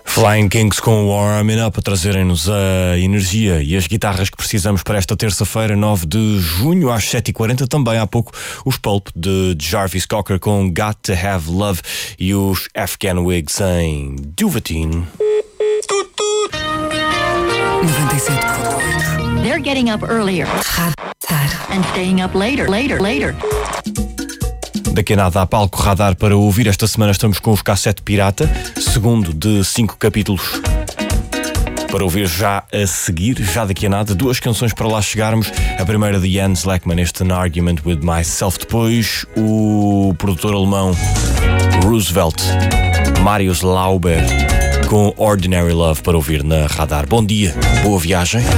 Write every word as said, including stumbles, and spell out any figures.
Flying Kings com Warming Up a trazerem-nos a energia e as guitarras que precisamos para esta terça-feira, nove de junho, às sete e quarenta. Também há pouco os Pulp de Jarvis Cocker com Got to Have Love e os Afghan Wigs em Duvetin. noventa e sete ponto oito. They're getting up earlier Radar. and staying up later, later, later. Daqui a nada há palco radar para ouvir. Esta semana estamos com os Cassete Pirata, segundo de cinco capítulos. Para ouvir já a seguir, já daqui a nada, duas canções para lá chegarmos. A primeira de Jens Lekman, este An Argument With Myself. Depois, o produtor alemão Roosevelt, Marius Lauber, com Ordinary Love para ouvir na radar. Bom dia, boa viagem.